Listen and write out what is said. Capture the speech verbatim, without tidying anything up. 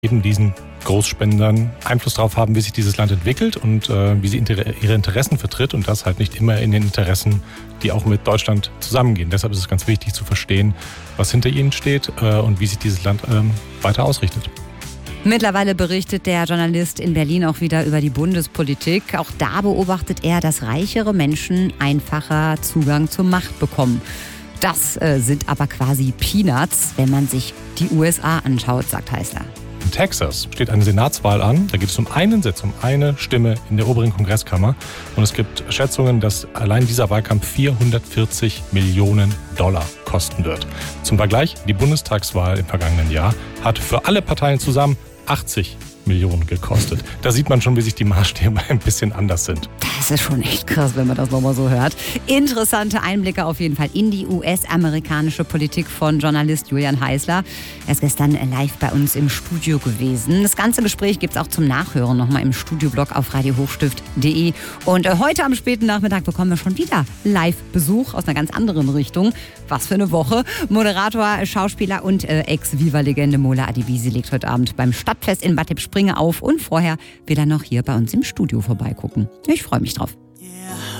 eben diesen Großspendern Einfluss darauf haben, wie sich dieses Land entwickelt und äh, wie sie inter- ihre Interessen vertritt und das halt nicht immer in den Interessen, die auch mit Deutschland zusammengehen. Deshalb ist es ganz wichtig zu verstehen, was hinter ihnen steht äh, und wie sich dieses Land ähm, weiter ausrichtet. Mittlerweile berichtet der Journalist in Berlin auch wieder über die Bundespolitik. Auch da beobachtet er, dass reichere Menschen einfacher Zugang zur Macht bekommen. Das äh, sind aber quasi Peanuts, wenn man sich die U S A anschaut, sagt Heißler. In Texas steht eine Senatswahl an. Da geht es um einen Sitz, um eine Stimme in der oberen Kongresskammer. Und es gibt Schätzungen, dass allein dieser Wahlkampf vierhundertvierzig Millionen Dollar kosten wird. Zum Vergleich, die Bundestagswahl im vergangenen Jahr hat für alle Parteien zusammen achtzig Millionen gekostet. Da sieht man schon, wie sich die Maßstäbe ein bisschen anders sind. Das ist schon echt krass, wenn man das nochmal so hört. Interessante Einblicke auf jeden Fall in die U S-amerikanische Politik von Journalist Julian Heißler. Er ist gestern live bei uns im Studio gewesen. Das ganze Gespräch gibt es auch zum Nachhören nochmal im Studioblog auf radio hochstift punkt de. Und heute am späten Nachmittag bekommen wir schon wieder Live-Besuch aus einer ganz anderen Richtung. Was für eine Woche. Moderator, Schauspieler und äh, Ex-Viva-Legende Mola Adebisi legt heute Abend beim Stadtfest in Bad Lippspringe auf und vorher will er noch hier bei uns im Studio vorbeigucken. Ich freue mich drauf. Yeah.